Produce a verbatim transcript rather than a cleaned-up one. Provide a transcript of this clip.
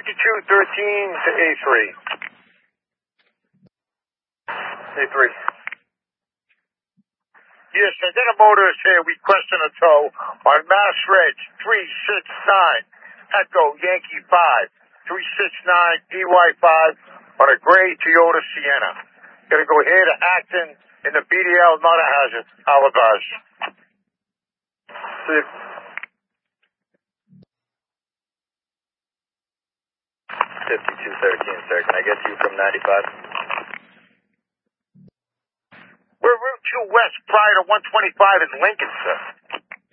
fifty-two thirteen to A three. A three. Yes, Identity is here requesting a tow on Mass Reg three six nine Echo Yankee five three six nine E Y five on a gray Toyota Sienna. Gonna go here to Acton in the B D L not a hazard. Alibars. Six. fifty-two thirteen, sir. Can I get you from ninety-five? We're Route two West prior to one twenty-five in Lincoln, sir.